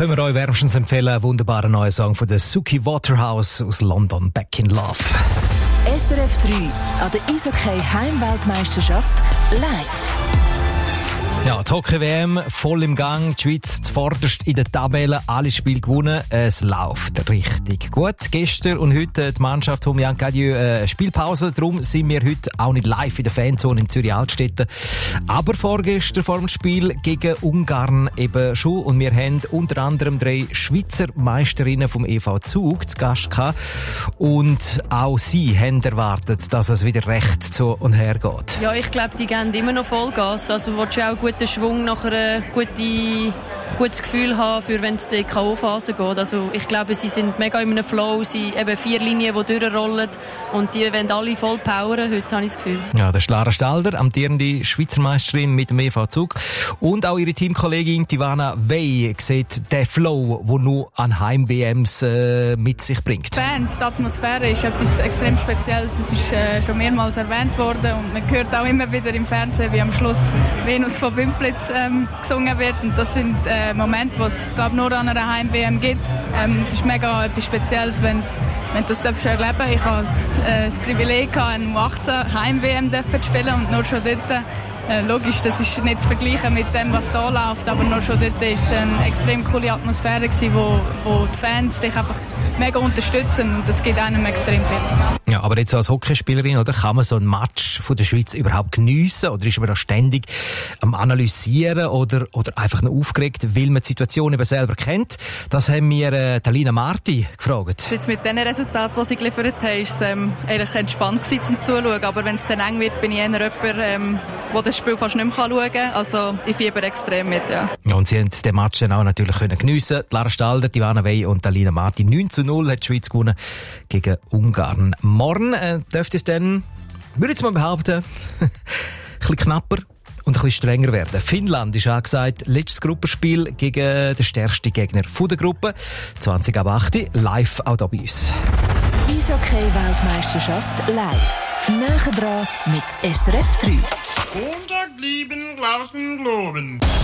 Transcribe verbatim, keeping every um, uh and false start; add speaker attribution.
Speaker 1: können wir euch wärmstens empfehlen. Einen wunderbaren neuen Song von der Suki Waterhouse aus London, Back in Love.
Speaker 2: S R F drei an der Eishockey Heimweltmeisterschaft live.
Speaker 1: Ja, die Hockey-W M voll im Gang. Die Schweiz zuvorderst in der Tabelle. Alle Spiele gewonnen. Es läuft richtig gut. Gestern und heute die Mannschaft von Jan Cadieux äh, Spielpause. Darum sind wir heute auch nicht live in der Fanzone in Zürich-Altstetten. Aber vorgestern vor dem Spiel gegen Ungarn eben schon. Und wir haben unter anderem drei Schweizer Meisterinnen vom E V Zug zu Gast gehabt. Und auch sie haben erwartet, dass es wieder recht zu und her geht.
Speaker 3: Ja, ich glaube, die geben immer noch Vollgas. Also willst du auch guten Schwung, nachher ein gute, gutes Gefühl haben, für wenn es in die K O-Phase geht. Also ich glaube, sie sind mega in einem Flow. Sie haben vier Linien, die durchrollen und die wollen alle voll powern. Heute habe ich das Gefühl.
Speaker 1: Ja, das ist Lara Stalder, amtierende Schweizer Meisterin mit dem E V Zug. Und auch ihre Teamkollegin Ivana Wey sieht den Flow, den nur an Heim-W Ms äh, mit sich bringt.
Speaker 4: Die Fans, die Atmosphäre ist etwas extrem Spezielles. Es ist äh, schon mehrmals erwähnt worden und man hört auch immer wieder im Fernsehen, wie am Schluss Venus von Bümplitz ähm, gesungen wird. Und das sind äh, Momente, die es glaub, nur an einer Heim-W M gibt. Ähm, es ist mega etwas Spezielles, wenn, wenn du das darfst erleben. Ich hatte äh, das Privileg, eine U achtzehn Heim-W M zu spielen und nur schon dort, äh, logisch, das ist nicht zu vergleichen mit dem, was da läuft, aber nur schon dort war es eine extrem coole Atmosphäre gewesen, wo, wo die Fans dich einfach mega unterstützen und das gibt einem extrem viel.
Speaker 1: Ja, aber jetzt als Hockeyspielerin, oder, kann man so ein Match von der Schweiz überhaupt geniessen oder ist man da ständig am Analysieren oder, oder einfach nur aufgeregt, weil man die Situation eben selber kennt? Das haben wir äh, Talina Marti gefragt.
Speaker 5: Jetzt mit den Resultaten, die sie geliefert haben, war es ähm, eigentlich entspannt gewesen, zum Zuschauen. Aber wenn es dann eng wird, bin ich eher jemand, ähm, der das Spiel fast nicht mehr schauen kann. Also ich fieber extrem mit, ja. Ja,
Speaker 1: und sie haben den Match dann auch natürlich können geniessen. Lara Stalder, Ivana Wey und Talina Marti. neun zu null hat die Schweiz gewonnen gegen Ungarn. Morgen äh, dürfte es dann, würde ich jetzt mal behaupten, ein bisschen knapper und ein bisschen strenger werden. Finnland ist angesagt, letztes Gruppenspiel gegen den stärksten Gegner von der Gruppe. zwanzig ab acht, live auch hier bei uns.
Speaker 2: Eishockey-Weltmeisterschaft live. Näher dran mit S R F drei.
Speaker 6: Montag lieben, Glauben, Globen.